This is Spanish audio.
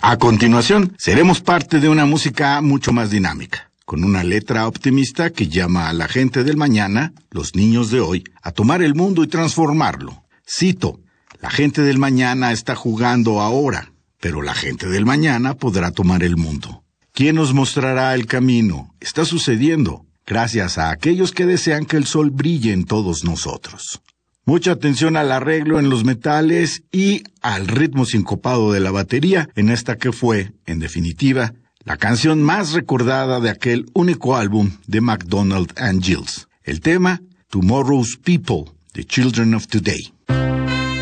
A continuación, seremos parte de una música mucho más dinámica, con una letra optimista que llama a la gente del mañana, los niños de hoy, a tomar el mundo y transformarlo. Cito, la gente del mañana está jugando ahora, pero la gente del mañana podrá tomar el mundo. ¿Quién nos mostrará el camino? Está sucediendo, gracias a aquellos que desean que el sol brille en todos nosotros. Mucha atención al arreglo en los metales y al ritmo sincopado de la batería en esta que fue, en definitiva, la canción más recordada de aquel único álbum de MacDonald and Gills. El tema, Tomorrow's People, The Children of Today.